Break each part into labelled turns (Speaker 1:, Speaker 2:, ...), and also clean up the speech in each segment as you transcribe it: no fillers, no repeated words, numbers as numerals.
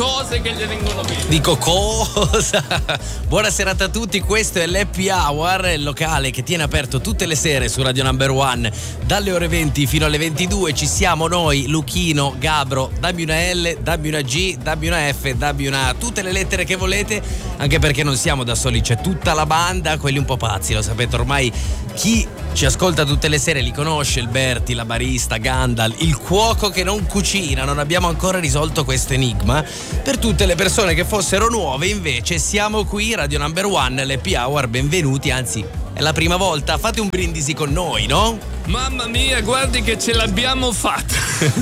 Speaker 1: cose che gli vengono bene.
Speaker 2: Dico cosa? Buona serata a tutti, questo è l'Happy Hour, il locale che tiene aperto tutte le sere su Radio Number One dalle ore 20 fino alle 22. Ci siamo noi, Luchino, Gabro, dammi una L, dammi una G, dammi una F, dammi una A, tutte le lettere che volete, anche perché non siamo da soli, c'è tutta la banda, quelli un po' pazzi, lo sapete ormai, chi ci ascolta tutte le sere li conosce, il Berti, la barista, Gandalf, il cuoco che non cucina. Non abbiamo ancora risolto questo enigma. Per tutte le persone che fossero nuove invece siamo qui, Radio Number One, l'Happy Hour, benvenuti, anzi è la prima volta, fate un brindisi con noi, no?
Speaker 1: Mamma mia, guardi che ce l'abbiamo fatta.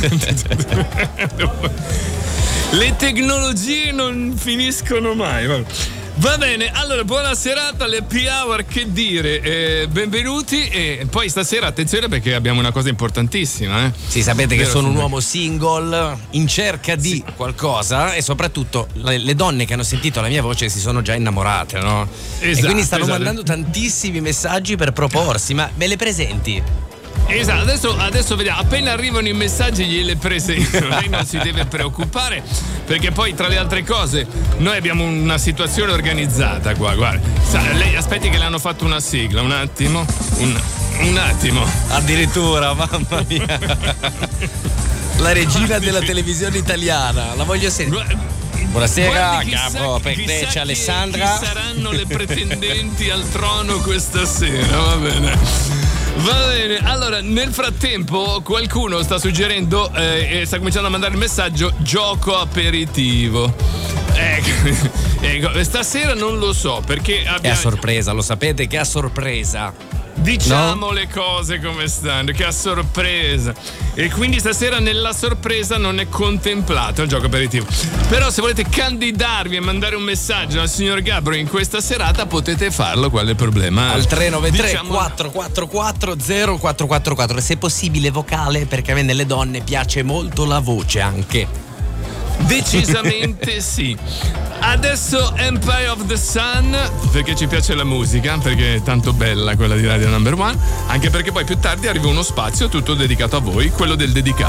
Speaker 1: Le tecnologie non finiscono mai. Va bene, allora buona serata alle Happy Hour, che dire, benvenuti, e poi stasera attenzione perché abbiamo una cosa importantissima.
Speaker 2: Sì, sapete che sono un uomo single in cerca di qualcosa, e soprattutto le donne che hanno sentito la mia voce si sono già innamorate, no?
Speaker 1: Esatto,
Speaker 2: e quindi stanno mandando tantissimi messaggi per proporsi, ma me le presenti?
Speaker 1: Esatto, adesso vediamo, appena arrivano i messaggi gliele presento, lei non si deve preoccupare, perché poi tra le altre cose noi abbiamo una situazione organizzata qua, guarda. Lei aspetti che le hanno fatto una sigla, un attimo, un attimo.
Speaker 2: Addirittura, mamma mia. La regina della televisione italiana, la voglio sentire. Buonasera, Gabro, per te c'è Alessandra.
Speaker 1: Chi saranno le pretendenti al trono questa sera, va bene. Va bene, allora nel frattempo qualcuno sta suggerendo e sta cominciando a mandare il messaggio gioco aperitivo. Ecco, stasera non lo so perché
Speaker 2: è a sorpresa, lo sapete che è a sorpresa.
Speaker 1: Diciamo
Speaker 2: no?
Speaker 1: Le cose come stanno, che a sorpresa. E quindi stasera nella sorpresa non è contemplato il gioco aperitivo. Però se volete candidarvi e mandare un messaggio al signor Gabro in questa serata potete farlo, qual è il problema?
Speaker 2: Al 393 444 0444, se possibile vocale, perché a me nelle donne piace molto la voce anche.
Speaker 1: Decisamente sì. Adesso Empire of the Sun, perché ci piace la musica, perché è tanto bella quella di Radio Number One, anche perché poi più tardi arriva uno spazio tutto dedicato a voi, quello del dedicato.